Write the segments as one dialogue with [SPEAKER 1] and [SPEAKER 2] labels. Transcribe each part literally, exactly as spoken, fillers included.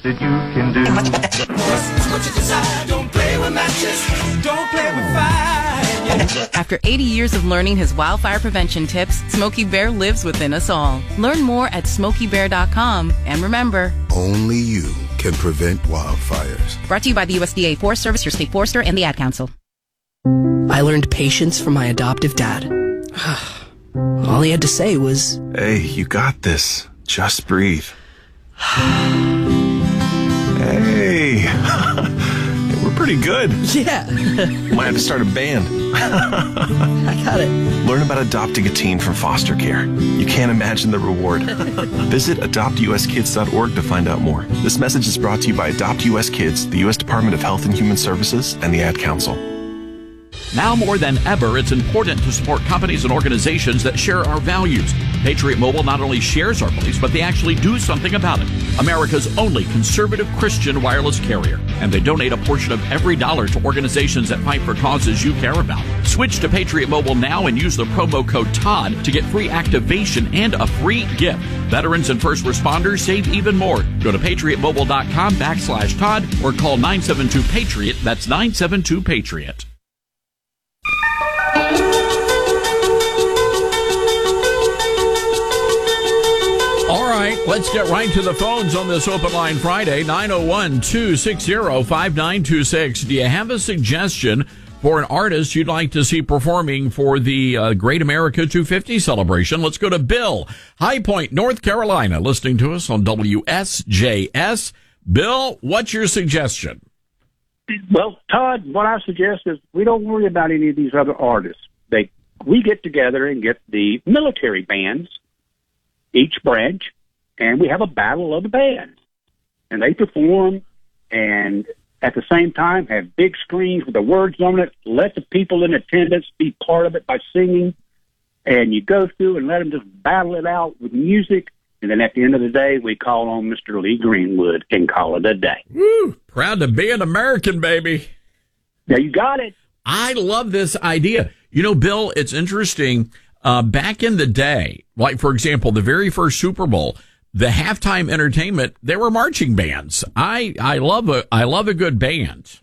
[SPEAKER 1] that you can do.
[SPEAKER 2] What you decide, don't play with matches, don't play with fire.
[SPEAKER 3] After eighty years of learning his wildfire prevention tips, Smokey Bear lives within us all. Learn more at smokey bear dot com. And remember,
[SPEAKER 4] only you can prevent wildfires.
[SPEAKER 3] Brought to you by the U S D A Forest Service, your state forester, and the Ad Council.
[SPEAKER 5] I learned patience from my adoptive dad. All he had to say was,
[SPEAKER 6] "Hey, you got this. Just breathe." Hey, we're pretty good.
[SPEAKER 5] Yeah.
[SPEAKER 6] Might have to start a band.
[SPEAKER 5] I got it.
[SPEAKER 6] Learn about adopting a teen from foster care. You can't imagine the reward. Visit adopt u s kids dot org to find out more. This message is brought to you by Adopt U S Kids, the U S Department of Health and Human Services, and the Ad Council.
[SPEAKER 7] Now more than ever, it's important to support companies and organizations that share our values. Patriot Mobile not only shares our beliefs, but they actually do something about it. America's only conservative Christian wireless carrier. And they donate a portion of every dollar to organizations that fight for causes you care about. Switch to Patriot Mobile now and use the promo code TODD to get free activation and a free gift. Veterans and first responders save even more. Go to patriot mobile dot com backslash Todd or call nine seven two PATRIOT. That's nine seven two PATRIOT. All right, let's get right to the phones on this Open Line Friday, nine oh one, two six zero, five nine two six. Do you have a suggestion for an artist you'd like to see performing for the uh, Great America two fifty celebration? Let's go to Bill, High Point, North Carolina, listening to us on W S J S. Bill, what's your suggestion?
[SPEAKER 8] Well, Todd, what I suggest is we don't worry about any of these other artists. They, we get together and get the military bands, each branch, and we have a battle of the bands. And they perform, and at the same time have big screens with the words on it. Let the people in attendance be part of it by singing. And you go through and let them just battle it out with music. And then at the end of the day, we call on Mister Lee Greenwood and call it a day.
[SPEAKER 7] Woo! Proud to be an American, baby.
[SPEAKER 8] Yeah, you got it.
[SPEAKER 7] I love this idea. You know, Bill, it's interesting. Uh, back in the day, like, for example, the very first Super Bowl, the halftime entertainment, there were marching bands. I, I love a, I love a good band.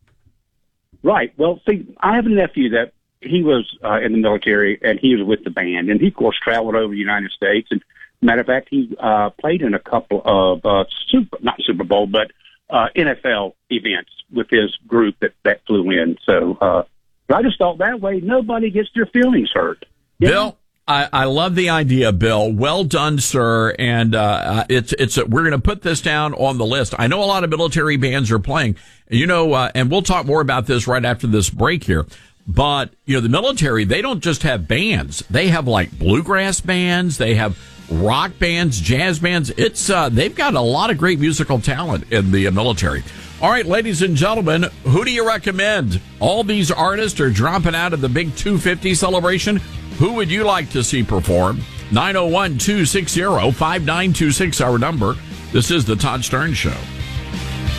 [SPEAKER 8] Right. Well, see, I have a nephew that he was uh, in the military and he was with the band, and he, of course, traveled over the United States. And matter of fact, he uh, played in a couple of uh, super, not Super Bowl, but uh, N F L events with his group that, that flew in. So uh, I just thought that way nobody gets their feelings hurt. You
[SPEAKER 7] Bill,
[SPEAKER 8] know?
[SPEAKER 7] I, I love the idea, Bill. Well done, sir. And uh, it's it's a, we're going to put this down on the list. I know a lot of military bands are playing. You know, uh, and we'll talk more about this right after this break here. But you know, the military, they don't just have bands; they have like bluegrass bands, they have rock bands, jazz bands. It's uh, they've got a lot of great musical talent in the uh, military. All right, ladies and gentlemen, who do you recommend? All these artists are dropping out of the big two fifty celebration. Who would you like to see perform? nine oh one, two six zero, five nine two six, our number. This is the Todd Stern Show.